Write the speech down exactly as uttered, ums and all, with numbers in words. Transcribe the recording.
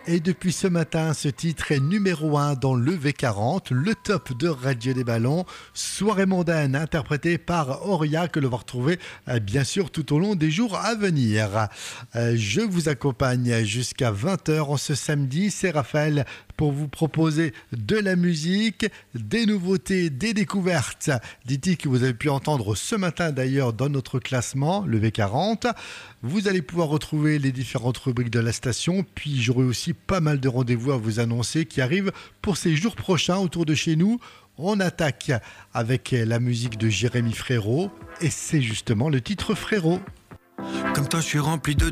Et depuis ce matin, ce titre est numéro un dans le V quarante, le top de Radio des Ballons. Soirée mondaine interprétée par Auria que l'on va retrouver euh, bien sûr tout au long des jours à venir. Euh, je vous accompagne jusqu'à vingt heures en ce samedi. C'est Raphaël pour vous proposer de la musique, des nouveautés, des découvertes, des titres que vous avez pu entendre ce matin d'ailleurs dans notre classement, le V quarante. Vous allez pouvoir retrouver les différentes rubriques de la station, puis j'aurai aussi pas mal de rendez-vous à vous annoncer qui arrivent pour ces jours prochains autour de chez nous. On attaque avec la musique de Jérémy Frérot et c'est justement le titre Frérot. Comme toi je suis rempli de